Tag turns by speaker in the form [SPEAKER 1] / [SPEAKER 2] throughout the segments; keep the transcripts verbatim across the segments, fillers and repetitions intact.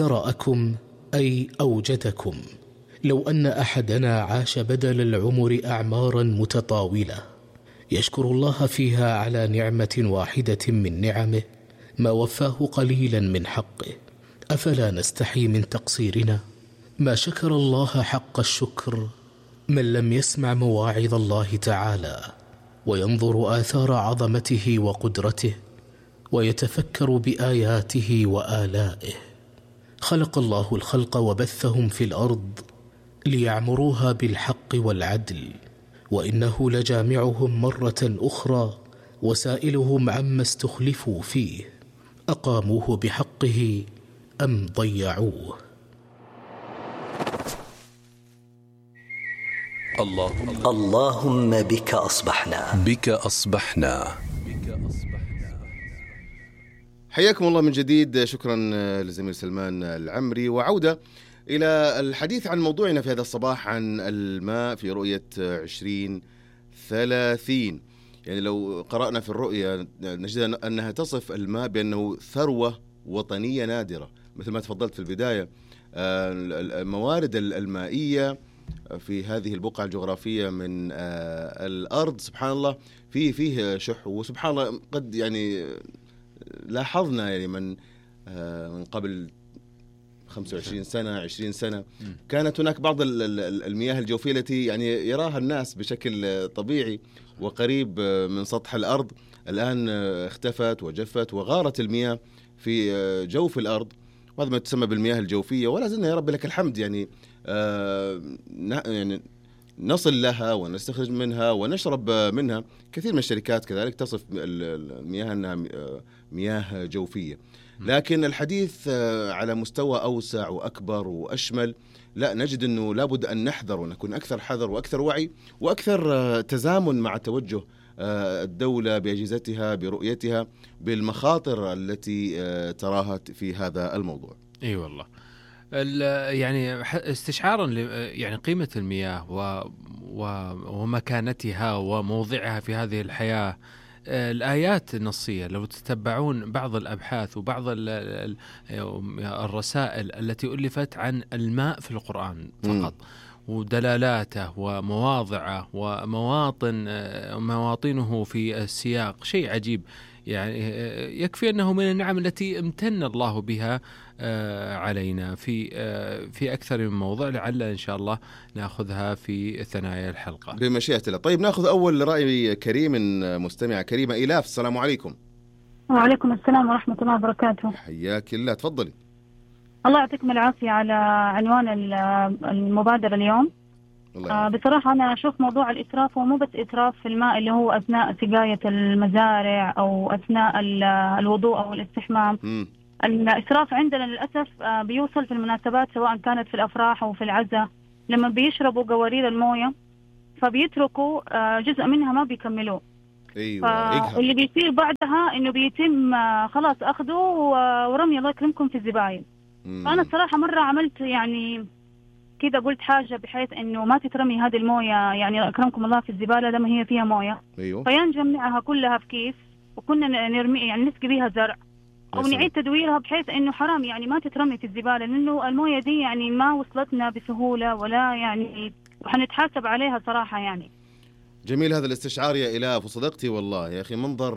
[SPEAKER 1] ذرأكم أي أوجدكم. لو أن أحدنا عاش بدل العمر أعمارا متطاولة يشكر الله فيها على نعمة واحدة من نعمه ما وفاه قليلا من حقه، أفلا نستحي من تقصيرنا؟ ما شكر الله حق الشكر من لم يسمع مواعظ الله تعالى وينظر آثار عظمته وقدرته ويتفكر بآياته وآلائه. خلق الله الخلق وبثهم في الأرض ليعمروها بالحق والعدل، وإنه لجامعهم مرة أخرى وسائلهم عما استخلفوا فيه، أقاموه بحقه أم ضيعوه.
[SPEAKER 2] اللهم, اللهم بك أصبحنا
[SPEAKER 3] بك أصبحنا
[SPEAKER 4] حياكم الله من جديد. شكرا للزميل سلمان العمري، وعودة إلى الحديث عن موضوعنا في هذا الصباح عن الماء في رؤية عشرين ثلاثين. يعني لو قرأنا في الرؤية نجد أنها تصف الماء بأنه ثروة وطنية نادرة، مثل ما تفضلت في البداية. الموارد المائية في هذه البقعة الجغرافية من الأرض سبحان الله فيه فيه شح، وسبحان الله قد يعني لاحظنا يعني من من قبل خمسة وعشرين سنة عشرين سنة كانت هناك بعض المياه الجوفية التي يعني يراها الناس بشكل طبيعي وقريب من سطح الأرض، الآن اختفت وجفت وغارت المياه في جوف الأرض، وهذا ما تسمى بالمياه الجوفية. ولا زلنا يا رب لك الحمد يعني آه يعني نصل لها ونستخرج منها ونشرب منها. كثير من الشركات كذلك تصف المياه أنها مياه جوفية، لكن الحديث على مستوى أوسع وأكبر وأشمل، لا نجد أنه لابد أن نحذر ونكون أكثر حذر وأكثر وعي وأكثر تزامن مع توجه الدولة بأجهزتها برؤيتها بالمخاطر التي تراها في هذا الموضوع.
[SPEAKER 5] اي أيوة والله. يعني استشعارا يعني قيمة المياه ومكانتها وموضعها في هذه الحياة، الآيات النصية لو تتبعون بعض الأبحاث وبعض الرسائل التي ألفت عن الماء في القرآن فقط م. ودلالاته ومواضعه ومواطن مواطنه في السياق شيء عجيب. يعني يكفي أنه من النعم التي امتن الله بها علينا في في أكثر من موضوع، لعل إن شاء الله نأخذها في ثنايا الحلقة
[SPEAKER 4] بمشيئة الله. طيب نأخذ أول رأي كريم مستمع كريمة إيلاف. السلام عليكم.
[SPEAKER 6] وعليكم السلام ورحمة الله وبركاته.
[SPEAKER 4] حياك الله، تفضلي.
[SPEAKER 6] الله يعطيكم العافية على عنوان المبادرة اليوم. آه بصراحة أنا أشوف موضوع الإسراف هو مو بس إسراف في الماء اللي هو أثناء سقاية المزارع أو أثناء الوضوء أو الاستحمام. م. الإسراف عندنا للأسف آه بيوصل في المناسبات سواء كانت في الأفراح أو في العزاء، لما بيشربوا قوارير الموية فبيتركوا آه جزء منها ما بيكملوه.
[SPEAKER 4] أيوة.
[SPEAKER 6] اللي بيصير بعدها إنه بيتم آه خلاص أخذه ورمي الله يكرمكم في الزباين. فأنا الصراحة مرة عملت يعني كده قلت حاجة بحيث إنه ما تترمي هذه الموية يعني أكرمكم الله في الزبالة لما هي فيها موية.
[SPEAKER 4] أيوة.
[SPEAKER 6] فينجمعها كلها في كيس وكنا نرمي يعني نسقي بيها زرع أو نعيد تدويرها بحيث إنه حرام يعني ما تترمي في الزبالة، لأنه الموية دي يعني ما وصلتنا بسهولة ولا يعني وحنتحاسب عليها صراحة يعني.
[SPEAKER 4] جميل هذا الاستشعار يا إلاف، وصدقتي والله يا أخي منظر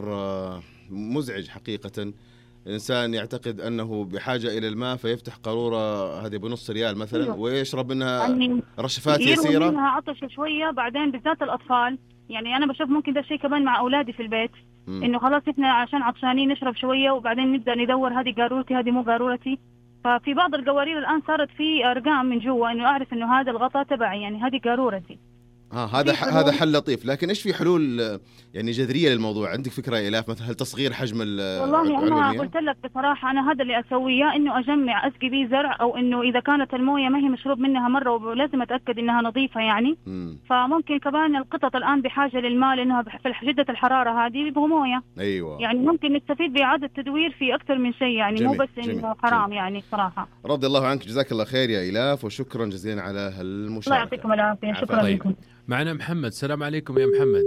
[SPEAKER 4] مزعج حقيقة. الإنسان يعتقد أنه بحاجة إلى الماء فيفتح قارورة هذه بنص ريال مثلا. أيوة. ويشرب منها يعني رشفات يسيرة،
[SPEAKER 6] يروي منها عطش شوية، بعدين بالذات الأطفال يعني أنا بشوف ممكن ده الشيء كمان مع أولادي في البيت. م. إنه خلاص إحنا عشان عطشانين نشرب شوية وبعدين نبدأ ندور هذه قارورتي هذه مو قارورتي. ففي بعض القوارير الآن صارت في أرقام من جوا إنه أعرف إنه هذا الغطاء تبعي يعني هذه قارورتي.
[SPEAKER 4] اه هذا هذا حل لطيف، لكن ايش في حلول يعني جذريه للموضوع؟ عندك فكره يا إلاف مثلا؟ هل تصغير حجم
[SPEAKER 6] والله انا قلت لك بصراحه انا هذا اللي اسويه، انه اجمع اسقي بيه زرع، او انه اذا كانت المويه ما هي مشروب منها مره ولازم اتاكد انها نظيفه يعني. م. فممكن كمان القطط الان بحاجه للماء لانها في شده الحراره هذه بيبغوا مويه.
[SPEAKER 4] ايوه
[SPEAKER 6] يعني ممكن نستفيد باعاده تدوير في اكثر من شيء يعني. جميل. مو بس انه حرام جميل. يعني صراحه
[SPEAKER 4] رضي الله عنك، جزاك الله خير يا إلاف، وشكرا جزيلا على هالمشاركه.
[SPEAKER 6] الله يعطيكم العافيه. شكرا
[SPEAKER 5] طيب.
[SPEAKER 6] لكم.
[SPEAKER 5] معنا محمد. السلام عليكم يا محمد.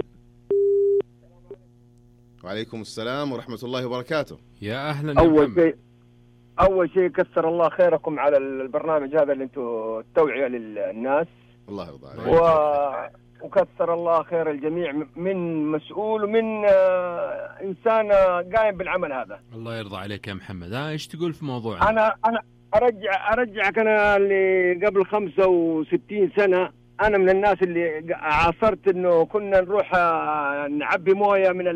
[SPEAKER 4] وعليكم السلام ورحمة الله وبركاته.
[SPEAKER 5] يا أهلا.
[SPEAKER 7] أول شيء
[SPEAKER 3] أول شيء كثر الله خيركم على البرنامج هذا اللي أنتم التوعية للناس.
[SPEAKER 4] الله يرضى عليك.
[SPEAKER 3] و... وكثر الله خير الجميع من مسؤول ومن إنسان قايم بالعمل هذا.
[SPEAKER 5] الله يرضى عليك يا محمد. ها إيش تقول في موضوع؟
[SPEAKER 3] أنا أنا أرجع أرجعك أنا اللي قبل خمسة وستين سنة، أنا من الناس اللي عاصرت إنه كنا نروح نعبي موية من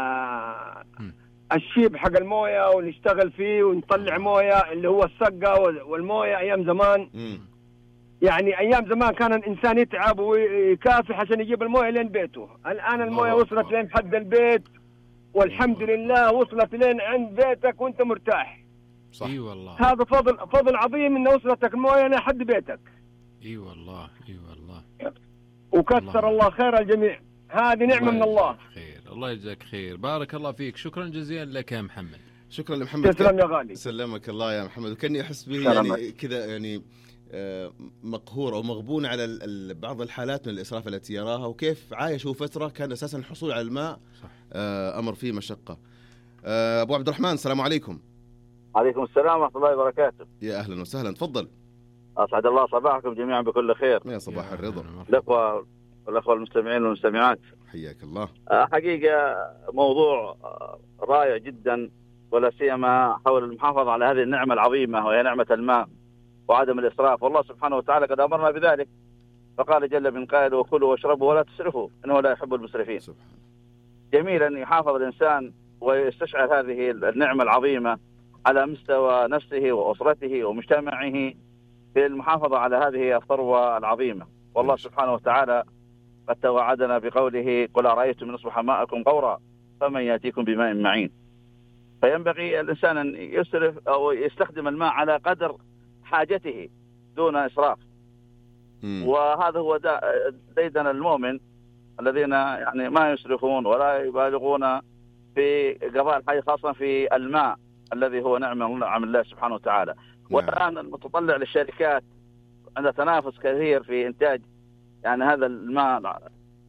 [SPEAKER 3] الشيب حق الموية ونشتغل فيه ونطلع موية اللي هو السقة والموية أيام زمان. م. يعني أيام زمان كان الإنسان يتعب ويكافح عشان يجيب الموية لين بيته. الآن الموية وصلت لين حد البيت والحمد لله، وصلت لين عند بيتك وأنت مرتاح.
[SPEAKER 5] صح. اي والله.
[SPEAKER 3] هذا فضل فضل عظيم إن وصلتك الموية لحد بيتك.
[SPEAKER 5] اي والله اي والله.
[SPEAKER 3] وكثر الله, الله خير الجميع، هذه نعمة من الله.
[SPEAKER 5] خير، الله يجزاك خير، بارك الله فيك، شكرا جزيلا لك يا محمد.
[SPEAKER 4] شكرا لمحمد.
[SPEAKER 3] تسلم يا غالي.
[SPEAKER 4] سلمك الله يا محمد. وكاني احس به يعني كذا يعني مقهور او مغبون على بعض الحالات من الاسراف التي يراها، وكيف عايشوا فتره كان اساسا الحصول على الماء صح. امر فيه مشقه. ابو عبد الرحمن السلام عليكم.
[SPEAKER 7] عليكم السلام ورحمه الله وبركاته.
[SPEAKER 4] يا اهلا وسهلا، تفضل.
[SPEAKER 7] اسعد الله صباحكم جميعا بكل خير.
[SPEAKER 4] يا صباح الرضا.
[SPEAKER 7] الاخوه والاخوه المستمعين والمستمعات،
[SPEAKER 4] حياك الله.
[SPEAKER 7] حقيقه موضوع رائع جدا، ولا سيما حول المحافظه على هذه النعمه العظيمه وهي نعمه الماء وعدم الاسراف. والله سبحانه وتعالى قد امرنا بذلك، فقال جل من قائل: وكلوا واشربوا ولا تسرفوا انه لا يحب المسرفين. سبحان. جميل ان يحافظ الانسان ويستشعر هذه النعمه العظيمه على مستوى نفسه واسرته ومجتمعه في المحافظه على هذه الثروه العظيمه. والله سبحانه وتعالى قد توعدنا بقوله: قل ارايتم ان اصبح ماءكم غورا فمن ياتيكم بماء معين. فينبغي الانسان ان يسرف او يستخدم الماء على قدر حاجته دون إسراف. مم. وهذا هو ديدن المؤمن الذين يعني ما يسرفون ولا يبالغون في قضاء الحاجة، خاصة في الماء الذي هو نعمة من نعم الله سبحانه وتعالى. نعم. والآن المتطلع للشركات عندها تنافس كثير في إنتاج يعني هذا الماء،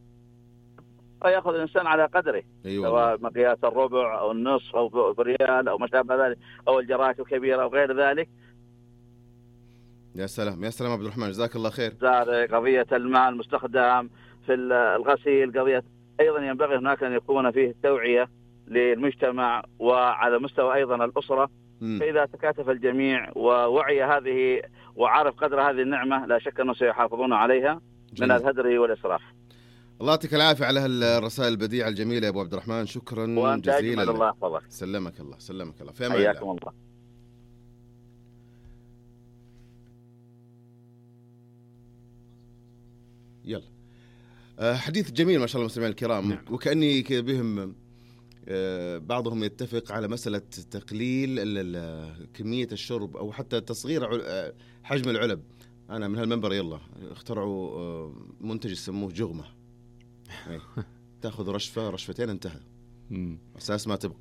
[SPEAKER 7] فيأخذ الإنسان على قدره. أيوة. سواء مقياس الربع أو النصف أو بريال أو ما شابه ذلك أو الجراكة الكبيرة أو غير ذلك.
[SPEAKER 4] يا سلام يا سلام عبد الرحمن، جزاك الله خير.
[SPEAKER 7] قضية الماء المستخدم في الغسيل، قضية أيضا ينبغي هناك أن يكون فيه توعية للمجتمع وعلى مستوى أيضا الأسرة. م. فإذا تكاتف الجميع ووعي هذه وعرف قدر هذه النعمة، لا شك أنه سيحافظون عليها جميل. من الهدر والإسراف.
[SPEAKER 4] الله يعطيك العافية على هالرسائل البديعة الجميلة يا أبو عبد الرحمن، شكرا جزيلا.
[SPEAKER 7] الله يحفظك.
[SPEAKER 4] سلمك الله سلمك الله. في أمان
[SPEAKER 7] الله. حياكم الله.
[SPEAKER 4] يلا. أه حديث جميل ما شاء الله المستمعين الكرام. نعم. وكأني كذا بهم أه بعضهم يتفق على مسألة تقليل كمية الشرب أو حتى تصغير حجم العلب. أنا من هالمنبر يلا اخترعوا أه منتج يسموه جغمة. تأخذ رشفة رشفتين انتهى، أساس ما تبقى.